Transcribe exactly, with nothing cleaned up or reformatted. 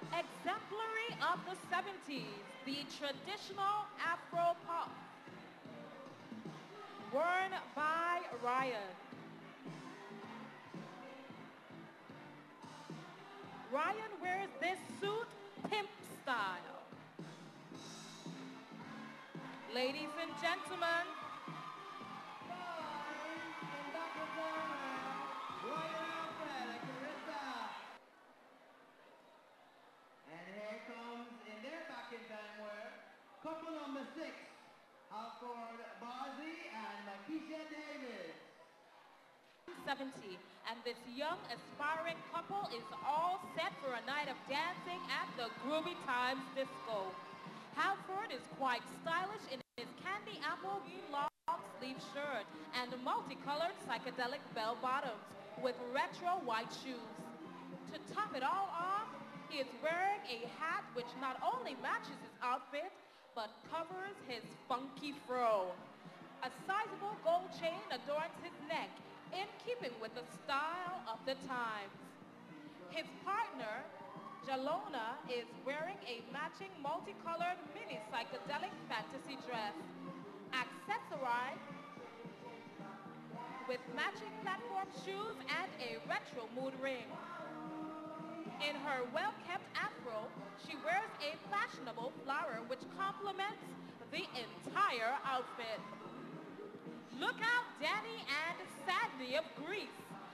Exemplary of the seventies, the traditional Afro puff, worn by Ryan. Ryan wears this suit pimp style. Ladies and gentlemen, And here comes in their back in time wear, couple number six, Alford Barsley and Makisha Davis. seventy, and this young aspiring couple is all set for a night of dancing at the Groovy Times Disco. Halford is quite stylish in his candy apple long sleeve shirt and multicolored psychedelic bell bottoms with retro white shoes. To top it all off, he is wearing a hat which not only matches his outfit, but covers his funky fro. A sizable gold chain adorns his neck, in keeping with the style of the times. His partner, Jalona, is wearing a matching multicolored mini psychedelic fantasy dress, accessorized with matching platform shoes and a retro mood ring. In her well-kept afro, she wears a fashionable flower which complements the entire outfit. Look out, Danny and Sandy of Greece.